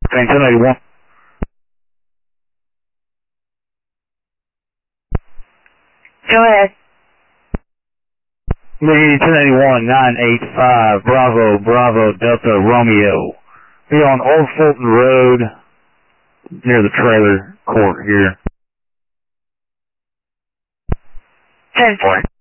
Train 1081. Go ahead. Lee 1081 985 Bravo Delta Romeo. Here on Old Fulton Road near the trailer court here. 10-4.